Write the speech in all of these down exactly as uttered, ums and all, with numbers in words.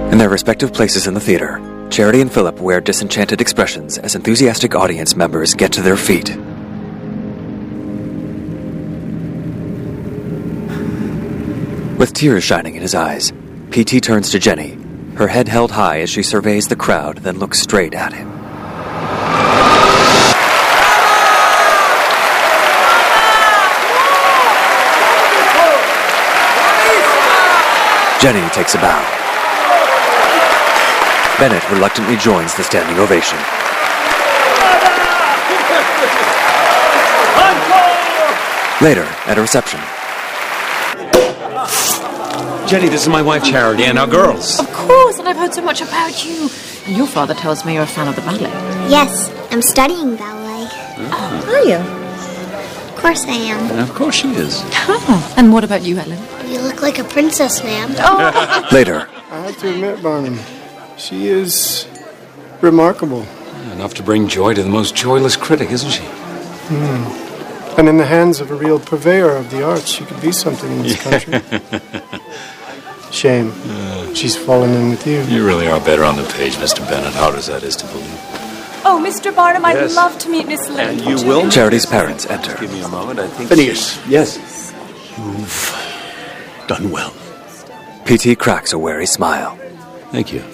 In their respective places in the theater, Charity and Philip wear disenchanted expressions as enthusiastic audience members get to their feet. With tears shining in his eyes, P T turns to Jenny, her head held high as she surveys the crowd, then looks straight at him. Jenny takes a bow. Bennett reluctantly joins the standing ovation. Later, at a reception. Jenny, this is my wife Charity and our girls. Of course, and I've heard so much about you. And your father tells me you're a fan of the ballet. Yes, I'm studying ballet. Oh, are you? Of course I am. And of course she is. Oh, and what about you, Ellen? You look like a princess, ma'am. Oh. Later. I have to admit, Barnum, she is remarkable. Enough to bring joy to the most joyless critic, isn't she? Mm. And in the hands of a real purveyor of the arts, she could be something in this country. Shame. Uh, She's fallen in with you. You really are better on the page, Mister Bennett, hard as that is to believe. Oh, Mister Barnum, I'd Yes. love to meet Miss Lynn. And you will? Charity's parents enter. Give me a moment, I think... Phineas. Yes. You've done well. P T cracks a wary smile. Thank you.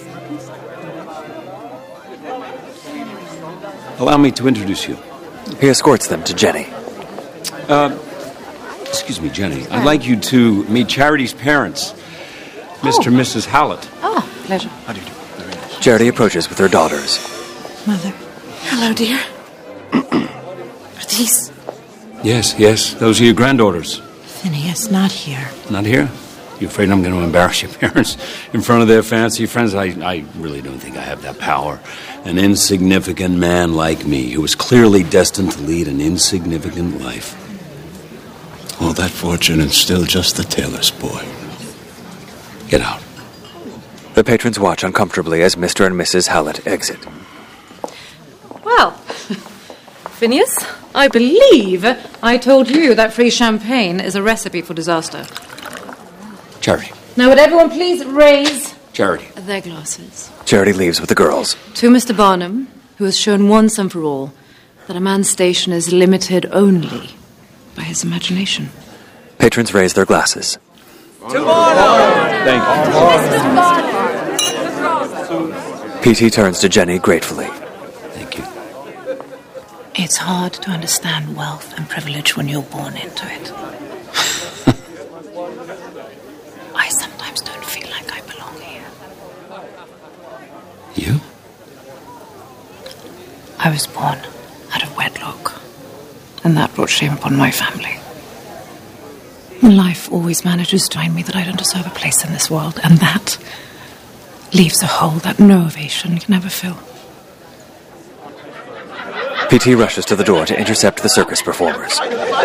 Allow me to introduce you. He escorts them to Jenny. Uh, excuse me, Jenny. I'd like you to meet Charity's parents, Mister and Missus Hallett. Oh, pleasure. How do you do? Very nice. Charity approaches with her daughters. Mother. Hello, dear. Are these... Yes, yes. Those are your granddaughters. Phineas, not here. Not here? You afraid I'm going to embarrass your parents in front of their fancy friends? I, I really don't think I have that power. An insignificant man like me, who was clearly destined to lead an insignificant life. All that fortune and still just the tailor's boy. Get out. The patrons watch uncomfortably as Mister and Missus Hallett exit. Well, Phineas, I believe I told you that free champagne is a recipe for disaster. Charity. Now would everyone please raise Charity. their glasses. Charity leaves with the girls. To Mister Barnum, who has shown once and for all that a man's station is limited only by his imagination. Patrons raise their glasses. Thank you. P T turns to Jenny gratefully. Thank you. It's hard to understand wealth and privilege when you're born into it. I sometimes don't feel like I belong here. You? I was born out of wedlock, and that brought shame upon my family. Life always manages to find me that I don't deserve a place in this world, and that leaves a hole that no ovation can ever fill. P T rushes to the door to intercept the circus performers.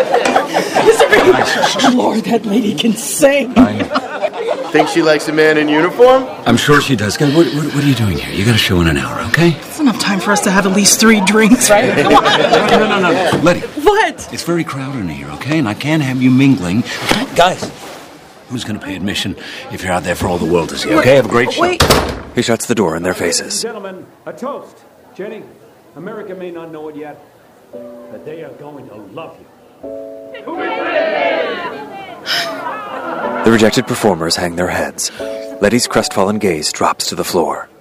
Lord, that lady can sing. Think she likes a man in uniform? I'm sure she does. What, what, what are you doing here? You got a show in an hour, okay? It's enough time for us to have at least three drinks, right? Come on. No, no, no, no. Letty. What? It's very crowded in here, okay? And I can't have you mingling. Guys, who's going to pay admission if you're out there for all the world to see, okay? Have a great show. Wait. He shuts the door in their faces. Gentlemen, a toast. Jenny, America may not know it yet, but they are going to love you. The rejected performers hang their heads. Letty's crestfallen gaze drops to the floor.